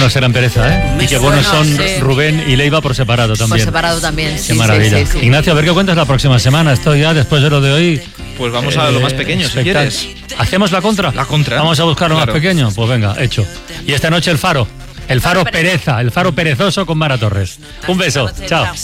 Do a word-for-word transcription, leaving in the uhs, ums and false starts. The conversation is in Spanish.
buenos eran Pereza, ¿eh? Y qué buenos Bueno, son sí. Rubén y Leiva por separado también. Por separado también, sí. Qué maravilla. Sí, sí, sí. Ignacio, a ver qué cuentas la próxima semana. Esto ya, después de lo de hoy... Pues vamos a lo más pequeño, si espectac- quieres. ¿Hacemos la contra? La contra. Vamos a buscar lo Claro. más pequeño. Pues venga, hecho. Y esta noche el Faro. El Faro Faro Pereza. Pereza, el Faro perezoso con Mara Torres. Un beso. Chao.